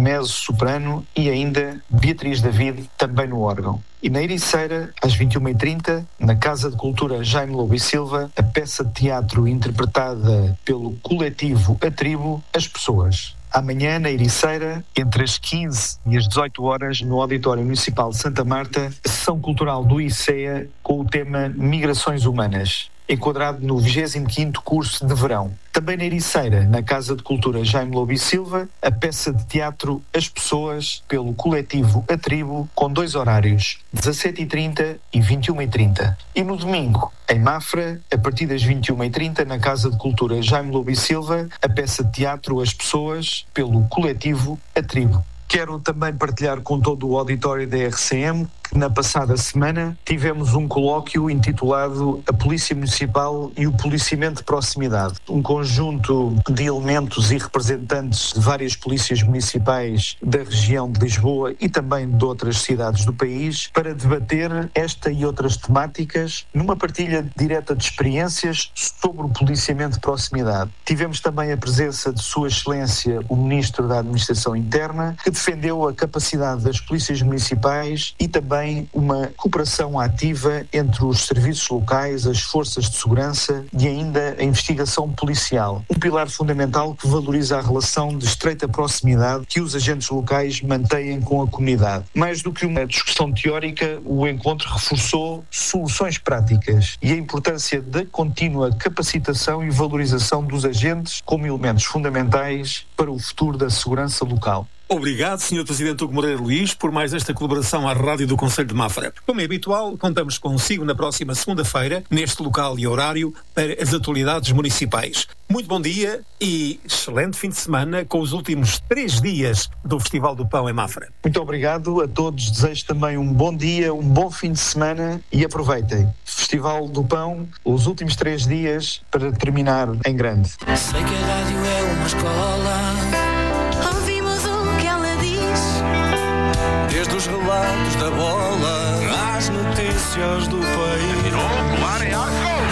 mezzo-soprano e ainda Beatriz David, também no órgão. E na Ericeira, às 21h30, na Casa de Cultura Jaime Lobo e Silva, a peça de teatro interpretada pelo coletivo A Tribo, As Pessoas. Amanhã, na Ericeira, entre as 15 e as 18 horas, no Auditório Municipal de Santa Marta, a sessão cultural do ICEA com o tema Migrações Humanas, enquadrado no 25º curso de verão. Também na Ericeira, na Casa de Cultura Jaime Lobo e Silva, a peça de teatro As Pessoas, pelo coletivo A Tribo, com 2 horários, 17h30 e 21h30. E no domingo, em Mafra, a partir das 21h30, na Casa de Cultura Jaime Lobo e Silva, a peça de teatro As Pessoas, pelo coletivo A Tribo. Quero também partilhar com todo o auditório da RCM que na passada semana tivemos um colóquio intitulado A Polícia Municipal e o Policiamento de Proximidade. Um conjunto de elementos e representantes de várias polícias municipais da região de Lisboa e também de outras cidades do país para debater esta e outras temáticas numa partilha direta de experiências sobre o policiamento de proximidade. Tivemos também a presença de Sua Excelência, o Ministro da Administração Interna, que defendeu a capacidade das polícias municipais e também uma cooperação ativa entre os serviços locais, as forças de segurança e ainda a investigação policial. Um pilar fundamental que valoriza a relação de estreita proximidade que os agentes locais mantêm com a comunidade. Mais do que uma discussão teórica, o encontro reforçou soluções práticas e a importância da contínua capacitação e valorização dos agentes como elementos fundamentais para o futuro da segurança local. Obrigado, Sr. Presidente Hugo Moreira Luís, por mais esta colaboração à Rádio do Concelho de Mafra. Como é habitual, contamos consigo na próxima segunda-feira, neste local e horário, para as atualidades municipais. Muito bom dia e excelente fim de semana com os últimos 3 dias do Festival do Pão em Mafra. Muito obrigado a todos, desejo também um bom dia, um bom fim de semana e aproveitem. Festival do Pão, os últimos 3 dias para terminar em grande. Sei que a rádio é uma escola. Desde os relatos da bola às notícias do país.